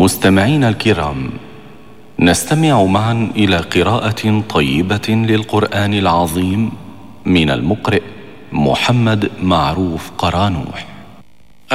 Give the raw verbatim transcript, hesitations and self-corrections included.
مستمعينا الكرام، نستمع معا إلى قراءة طيبة للقرآن العظيم من المقرئ محمد معروف قرانوح.